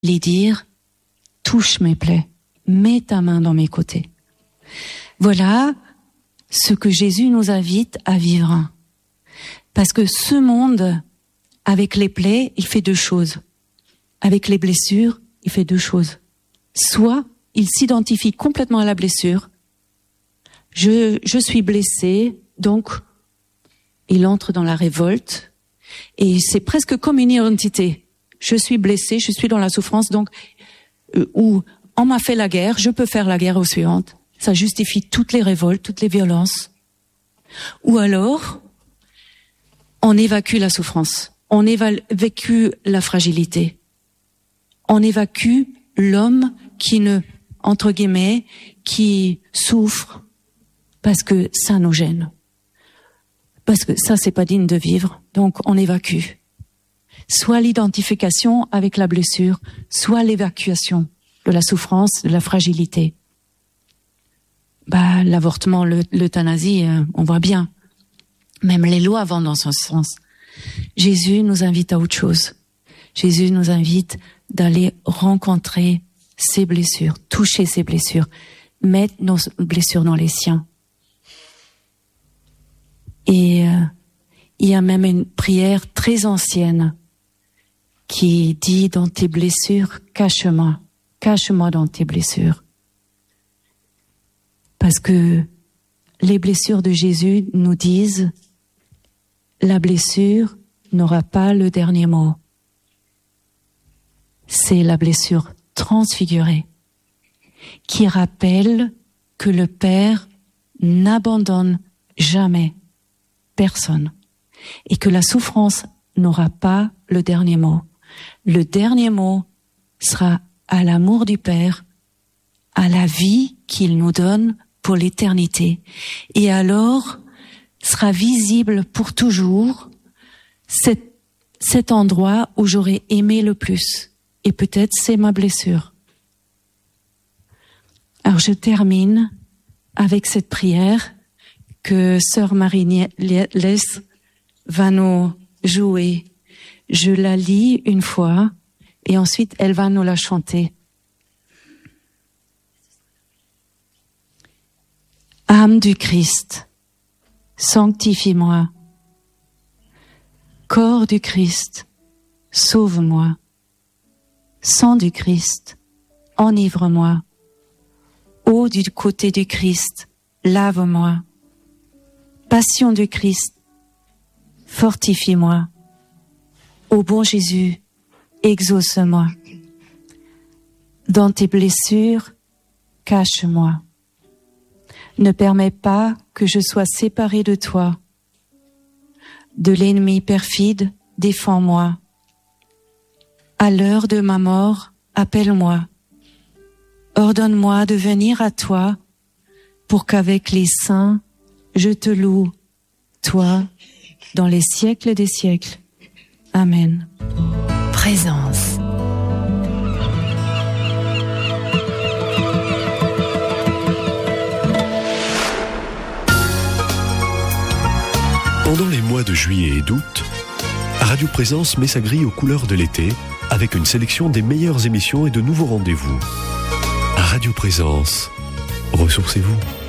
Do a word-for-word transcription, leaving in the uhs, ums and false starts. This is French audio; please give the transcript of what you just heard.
lui dire, touche mes plaies, mets ta main dans mes côtés. Voilà ce que Jésus nous invite à vivre. Parce que ce monde, avec les plaies, il fait deux choses. Avec les blessures, il fait deux choses. Soit il s'identifie complètement à la blessure. Je, je suis blessé, donc il entre dans la révolte. Et c'est presque comme une identité. Je suis blessé, je suis dans la souffrance, donc euh, ou on m'a fait la guerre, je peux faire la guerre aux suivantes. Ça justifie toutes les révoltes, toutes les violences. Ou alors, on évacue la souffrance, on évacue la fragilité, on évacue l'homme qui ne, entre guillemets, qui souffre parce que ça nous gêne. Parce que ça, c'est pas digne de vivre, donc on évacue. Soit l'identification avec la blessure, soit l'évacuation de la souffrance, de la fragilité. Bah, l'avortement, le, l'euthanasie, euh, on voit bien. Même les lois vont dans ce sens. Jésus nous invite à autre chose. Jésus nous invite d'aller rencontrer ses blessures, toucher ses blessures, mettre nos blessures dans les siens. Et euh, il y a même une prière très ancienne qui dit, dans tes blessures, cache-moi, cache-moi dans tes blessures. Parce que les blessures de Jésus nous disent, la blessure n'aura pas le dernier mot. C'est la blessure transfigurée qui rappelle que le Père n'abandonne jamais personne et que la souffrance n'aura pas le dernier mot. Le dernier mot sera à l'amour du Père, à la vie qu'il nous donne pour l'éternité. Et alors sera visible pour toujours cet, cet endroit où j'aurais aimé le plus. Et peut-être c'est ma blessure. Alors je termine avec cette prière que sœur Marie-Lès va nous jouer. Je la lis une fois et ensuite elle va nous la chanter. Âme du Christ, sanctifie-moi. Corps du Christ, sauve-moi. Sang du Christ, enivre-moi. Eau du côté du Christ, lave-moi. Passion du Christ, fortifie-moi. Ô bon Jésus, exauce-moi. Dans tes blessures, cache-moi. Ne permets pas que je sois séparé de toi. De l'ennemi perfide, défends-moi. À l'heure de ma mort, appelle-moi. Ordonne-moi de venir à toi pour qu'avec les saints, je te loue, toi, dans les siècles des siècles. Amen. Présence. Pendant les mois de juillet et d'août, Radio Présence met sa grille aux couleurs de l'été avec une sélection des meilleures émissions et de nouveaux rendez-vous. Radio Présence, ressourcez-vous.